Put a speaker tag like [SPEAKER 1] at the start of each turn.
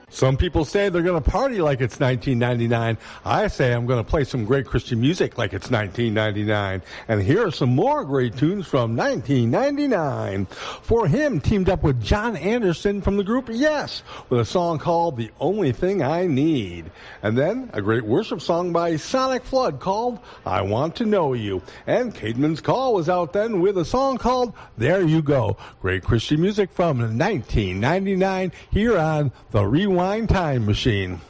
[SPEAKER 1] Some people say they're going to party like it's 1999. I say I'm going to play some great Christian music like it's 1999. And here are some more great tunes from 1999. For Him teamed up with John Anderson from the group Yes, with a song called The Only Thing I Need. And then a great worship song by Sonic Flood called I Want to Know You. And Caedmon's Call was out then with a song called There You Go. Great Christian music from 1999 here on the Rewind Time Machine.